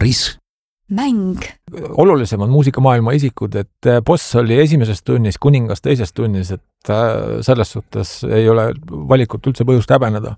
Paris. Mäng. Olulisemad muusikamaailma isikud, et boss oli esimeses tunnis, kuningas teises tunnis, et selles suhtes ei ole valikut üldse põhjust häbeneda.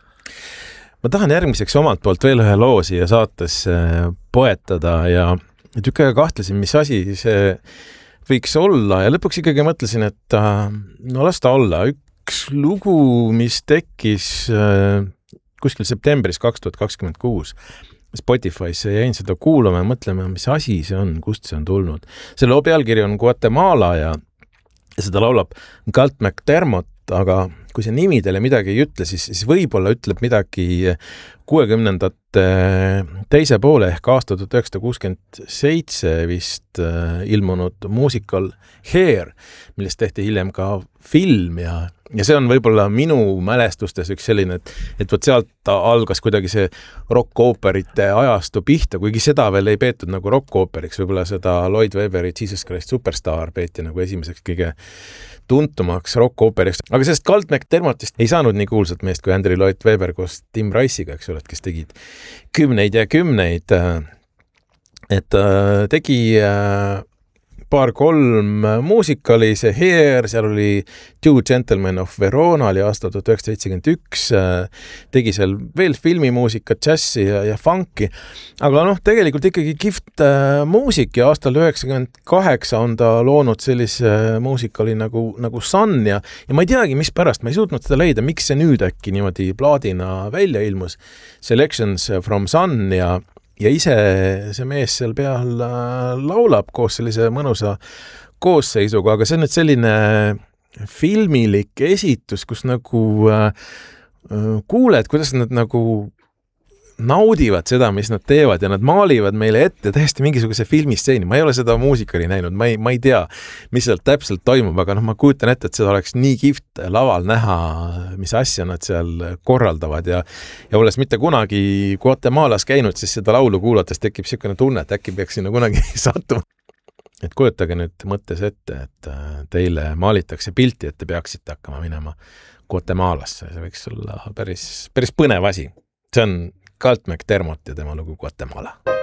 Ma tahan järgmiseks omalt poolt veel ühe loo siia saates poetada ja tükk aega kahtlesin, mis asi see võiks olla ja lõpuks ikkagi mõtlesin, et no las ta olla. Üks lugu, mis tekkis kuskil septembris 2026 Spotify'sse jäin seda kuulama ja mõtlema, mis asi see on, kust see on tulnud. See loo pealkiri on Guatemala ja seda laulab Galt McDermott, aga kui see nimi teile midagi ei ütle, siis võib-olla ütleb midagi 60ndate teise poole ehk aasta 1967 vist ilmunud muusikal Hair, millest tehti hiljem ka film ja see on võib-olla minu mälestustes üks selline, et võt sealt algas kuidagi see rock-ooperite ajastu pihta, kuigi seda veel ei peetud nagu rock-ooperiks, võib-olla seda Lloyd Webberi Jesus Christ Superstar peeti nagu esimeseks kõige tuntumaks rock-ooperiks. Aga sellest Galt McDermottist ei saanud nii kuulsat meest kui Andrew Lloyd Webber koos Tim Rice'iga, eks ole, kes tegid kümneid ja kümneid. Et tegi paar-kolm muusikali, see Hair, seal oli Two Gentlemen of Verona oli aasta 1971, tegi seal veel filmimuusika, džassi ja funki, aga tegelikult ikkagi kihvt muusik ja aastal 1998 on ta loonud sellise muusikali nagu Sun ja ma ei teagi, mis pärast, ma ei suutnud seda leida, miks see nüüd äkki niimoodi plaadina välja ilmus, Selections from Sun ja ise see mees seal peal laulab koos sellise mõnusa koosseisuga, aga see on nüüd selline filmilik esitus, kus nagu kuuled, kuidas nad nagu naudivad seda, mis nad teevad ja nad maalivad meile ette täiesti mingisuguse filmistseeni. Ma ei ole seda muusikali näinud, ma ei tea, mis seal täpselt toimub, aga ma kujutan ette, et seda oleks nii kihvt laval näha, mis asja nad seal korraldavad ja olles mitte kunagi Guatemalas käinud, siis seda laulu kuulates tekib selline tunne, et äkki peaks sinna kunagi sattuma. Et kujutage nüüd mõttes ette, et teile maalitakse pilti, et te peaksite hakkama minema Guatemalasse. See võiks olla päris põnev asi. See on Galt McDermott ja tema lugu Guatemala.